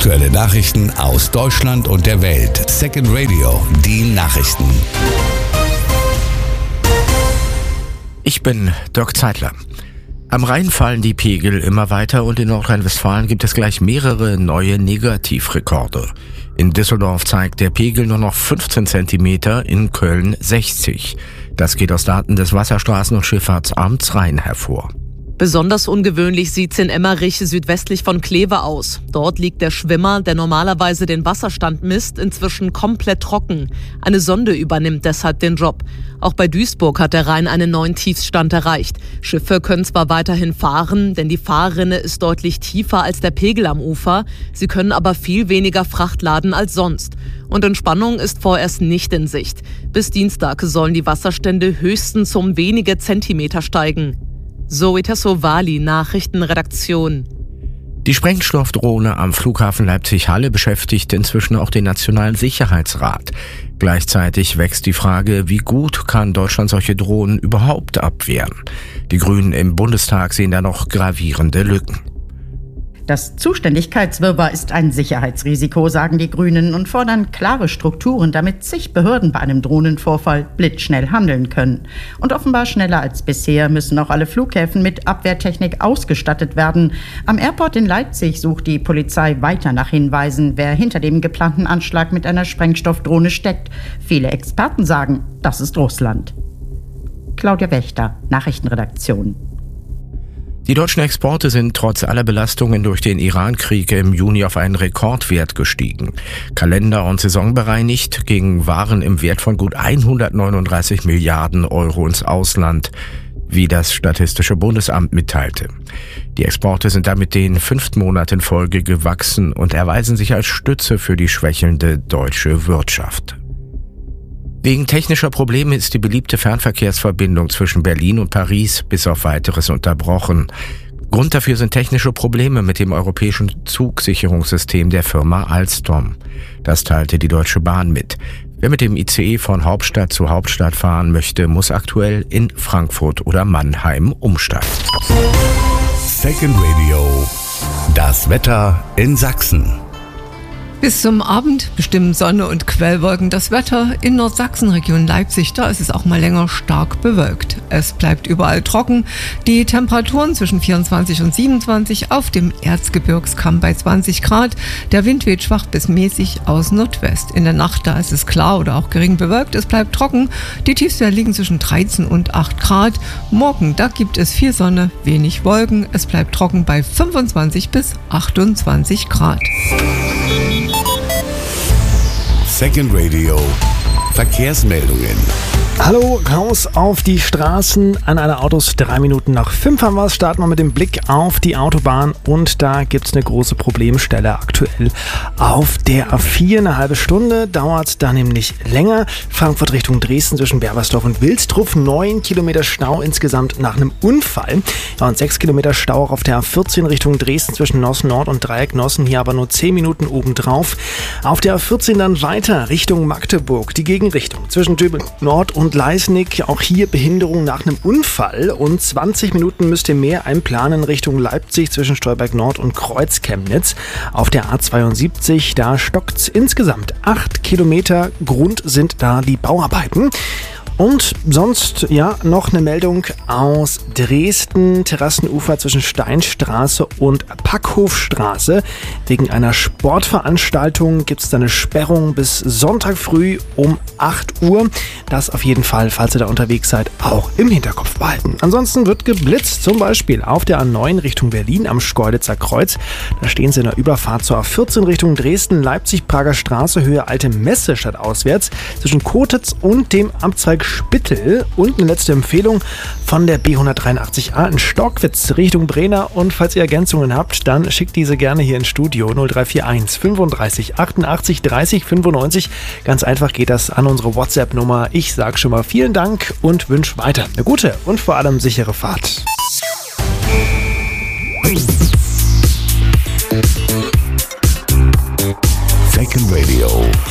Aktuelle Nachrichten aus Deutschland und der Welt. Second Radio, die Nachrichten. Ich bin Dirk Zeitler. Am Rhein fallen die Pegel immer weiter und in Nordrhein-Westfalen gibt es gleich mehrere neue Negativrekorde. In Düsseldorf zeigt der Pegel nur noch 15 Zentimeter, in Köln 60. Das geht aus Daten des Wasserstraßen- und Schifffahrtsamts Rhein hervor. Besonders ungewöhnlich sieht's in Emmerich südwestlich von Kleve aus. Dort liegt der Schwimmer, der normalerweise den Wasserstand misst, inzwischen komplett trocken. Eine Sonde übernimmt deshalb den Job. Auch bei Duisburg hat der Rhein einen neuen Tiefstand erreicht. Schiffe können zwar weiterhin fahren, denn die Fahrrinne ist deutlich tiefer als der Pegel am Ufer. Sie können aber viel weniger Fracht laden als sonst. Und Entspannung ist vorerst nicht in Sicht. Bis Dienstag sollen die Wasserstände höchstens um wenige Zentimeter steigen. Zoe Tassovali, Nachrichtenredaktion. Die Sprengstoffdrohne am Flughafen Leipzig-Halle beschäftigt inzwischen auch den Nationalen Sicherheitsrat. Gleichzeitig wächst die Frage, wie gut kann Deutschland solche Drohnen überhaupt abwehren? Die Grünen im Bundestag sehen da noch gravierende Lücken. Das Zuständigkeitswirrwarr ist ein Sicherheitsrisiko, sagen die Grünen und fordern klare Strukturen, damit zig Behörden bei einem Drohnenvorfall blitzschnell handeln können. Und offenbar schneller als bisher müssen auch alle Flughäfen mit Abwehrtechnik ausgestattet werden. Am Airport in Leipzig sucht die Polizei weiter nach Hinweisen, wer hinter dem geplanten Anschlag mit einer Sprengstoffdrohne steckt. Viele Experten sagen, das ist Russland. Claudia Wächter, Nachrichtenredaktion. Die deutschen Exporte sind trotz aller Belastungen durch den Iran-Krieg im Juni auf einen Rekordwert gestiegen. Kalender- und saisonbereinigt gingen Waren im Wert von gut 139 Milliarden Euro ins Ausland, wie das Statistische Bundesamt mitteilte. Die Exporte sind damit den 5. Monat in Folge gewachsen und erweisen sich als Stütze für die schwächelnde deutsche Wirtschaft. Wegen technischer Probleme ist die beliebte Fernverkehrsverbindung zwischen Berlin und Paris bis auf Weiteres unterbrochen. Grund dafür sind technische Probleme mit dem europäischen Zugsicherungssystem der Firma Alstom. Das teilte die Deutsche Bahn mit. Wer mit dem ICE von Hauptstadt zu Hauptstadt fahren möchte, muss aktuell in Frankfurt oder Mannheim umsteigen. Second Radio, das Wetter in Sachsen. Bis zum Abend bestimmen Sonne und Quellwolken das Wetter. In Nordsachsen, Region Leipzig, da ist es auch mal länger stark bewölkt. Es bleibt überall trocken. Die Temperaturen zwischen 24 und 27, auf dem Erzgebirgskamm bei 20 Grad. Der Wind weht schwach bis mäßig aus Nordwest. In der Nacht, da ist es klar oder auch gering bewölkt. Es bleibt trocken. Die Tiefstwerte liegen zwischen 13 und 8 Grad. Morgen, da gibt es viel Sonne, wenig Wolken. Es bleibt trocken bei 25 bis 28 Grad. Second Radio, Verkehrsmeldungen. Hallo, raus auf die Straßen an alle Autos. 3 Minuten nach 5 haben wir es. Starten wir mit dem Blick auf die Autobahn und da gibt es eine große Problemstelle aktuell auf der A4. Eine halbe Stunde dauert da nämlich länger. Frankfurt Richtung Dresden zwischen Berbersdorf und Wilstruf. 9 Kilometer Stau insgesamt nach einem Unfall. Ja, und 6 Kilometer Stau auch auf der A14 Richtung Dresden zwischen Nossen Nord und Dreieck Nossen. Hier aber nur 10 Minuten obendrauf. Auf der A14 dann weiter Richtung Magdeburg. Die Gegenrichtung zwischen Tübingen Nord und Leisnig, auch hier Behinderung nach einem Unfall und 20 Minuten müsst ihr mehr einplanen Richtung Leipzig zwischen Stolberg Nord und Kreuz-Chemnitz. Auf der A72, da stockt's insgesamt 8 Kilometer. Grund sind da die Bauarbeiten. Und sonst, ja, noch eine Meldung aus Dresden, Terrassenufer zwischen Steinstraße und Packhofstraße. Wegen einer Sportveranstaltung gibt es da eine Sperrung bis Sonntag früh um 8 Uhr. Das auf jeden Fall, falls ihr da unterwegs seid, auch im Hinterkopf behalten. Ansonsten wird geblitzt, zum Beispiel auf der A9 Richtung Berlin am Schkeuditzer Kreuz. Da stehen sie in der Überfahrt zur A14 Richtung Dresden, Leipzig-Prager Straße, Höhe Alte Messe stadtauswärts zwischen Kotitz und dem Amtszweig Spittel. Und eine letzte Empfehlung von der B183A in Stockwitz Richtung Brenner. Und falls ihr Ergänzungen habt, dann schickt diese gerne hier ins Studio 0341 35 88 30 95. Ganz einfach geht das an unsere WhatsApp-Nummer. Ich sage schon mal vielen Dank und wünsche weiter eine gute und vor allem sichere Fahrt.